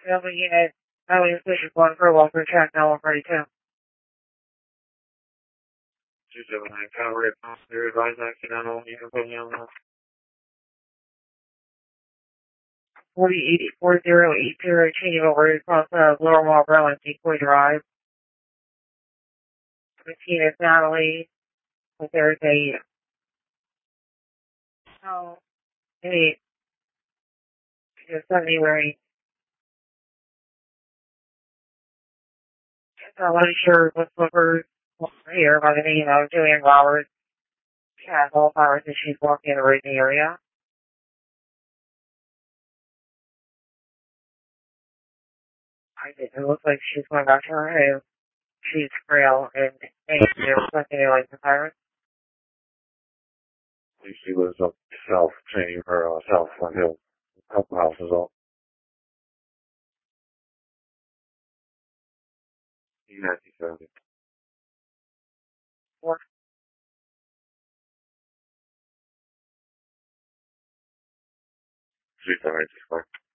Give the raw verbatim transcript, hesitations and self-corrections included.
Delta unit, Highway Station one for Walker Track, now one forty-two. two seven nine, Calvary, passenger advised accidental, you can put me on that. forty eighty, four zero eight zero, changing over across uh, Lower Marlboro and Decoy Drive. fifteen is Natalie, but there's a, oh, hey, there's somebody wearing, I'm not sure what slippers here by the name of Julian Roberts. She has all powers and she's walking in the right area. I think it looks like she's going back to her home. She's frail and anxious, something like the pirates. She lives up south, changing her uh, south Flint Hill. Couple houses up. nineteen seventy. Four. three seven eight six five.